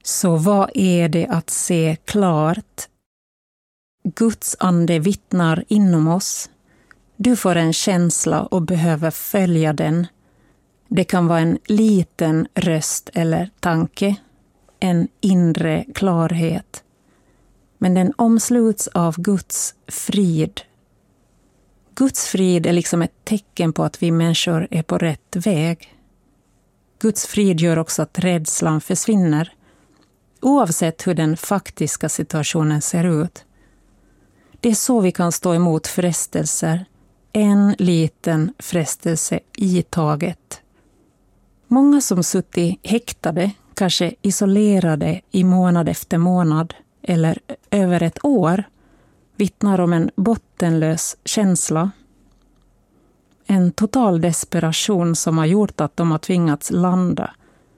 Så vad är det att se klart? Guds ande vittnar inom oss. Du får en känsla och behöver följa den. Det kan vara en liten röst eller tanke, en inre klarhet. Men den omsluts av Guds frid. Guds frid är liksom ett tecken på att vi människor är på rätt väg. Guds frid gör också att rädslan försvinner, oavsett hur den faktiska situationen ser ut. Det är så vi kan stå emot frestelser, en liten frestelse i taget. Många som suttit häktade, kanske isolerade i månad efter månad eller över ett år, vittnar om en bottenlös känsla. En total desperation som har gjort att de har tvingats landa.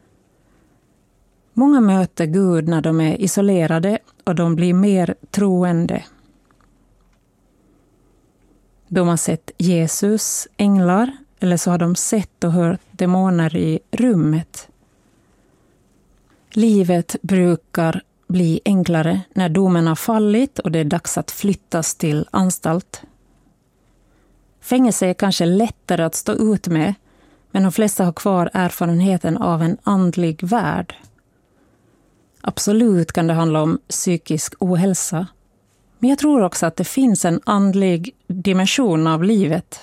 Många möter Gud när de är isolerade och de blir mer troende. De har sett Jesus, änglar, eller så har de sett och hört demoner i rummet. Livet brukar bli enklare när domen har fallit och det är dags att flyttas till anstalt. Fängelse är kanske lättare att stå ut med, men de flesta har kvar erfarenheten av en andlig värld. Absolut kan det handla om psykisk ohälsa, men jag tror också att det finns en andlig dimension av livet.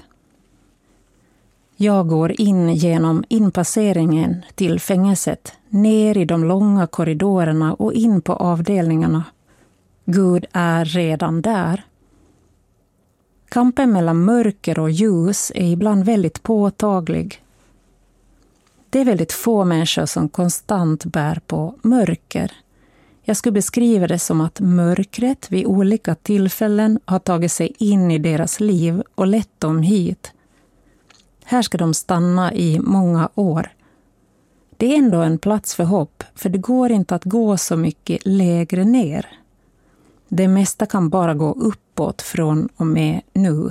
Jag går in genom inpasseringen till fängelset, ner i de långa korridorerna och in på avdelningarna. Gud är redan där. Kampen mellan mörker och ljus är ibland väldigt påtaglig. Det är väldigt få människor som konstant bär på mörker. Jag skulle beskriva det som att mörkret vid olika tillfällen har tagit sig in i deras liv och lett dem hit. Här ska de stanna i många år. Det är ändå en plats för hopp, för det går inte att gå så mycket lägre ner. Det mesta kan bara gå uppåt från och med nu.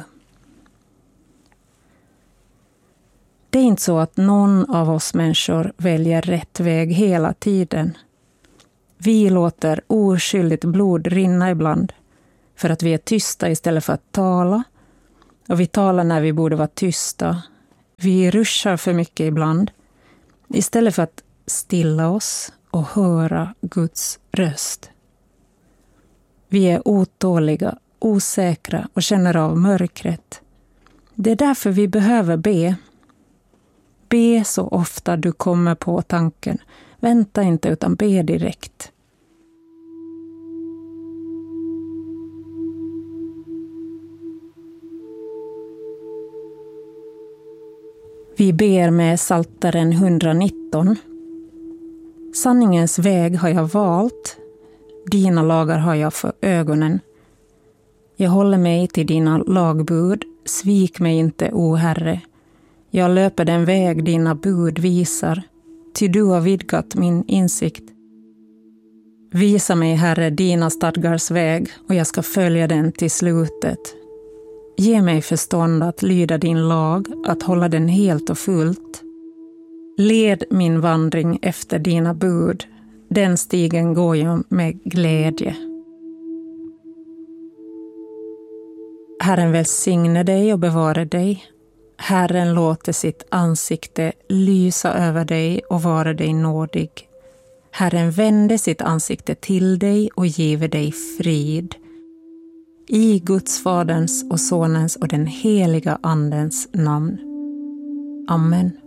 Det är inte så att någon av oss människor väljer rätt väg hela tiden. Vi låter oskyldigt blod rinna ibland för att vi är tysta istället för att tala. Och vi talar när vi borde vara tysta. Vi ruschar för mycket ibland istället för att stilla oss och höra Guds röst. Vi är otåliga, osäkra och känner av mörkret. Det är därför vi behöver be. Be så ofta du kommer på tanken. Vänta inte utan be direkt. Vi ber med Psaltaren 119. Sanningens väg har jag valt. Dina lagar har jag för ögonen. Jag håller mig till dina lagbud. Svik mig inte, o Herre. Jag löper den väg dina bud visar. Ty du har vidgat min insikt. Visa mig, Herre, dina stadgars väg och jag ska följa den till slutet. Ge mig förstånd att lyda din lag, att hålla den helt och fullt. Led min vandring efter dina bud. Den stigen går jag med glädje. Herren välsigne dig och bevara dig. Herren låter sitt ansikte lysa över dig och vara dig nådig. Herren vände sitt ansikte till dig och giver dig frid. I Guds Faderns och Sonens och den heliga Andens namn. Amen.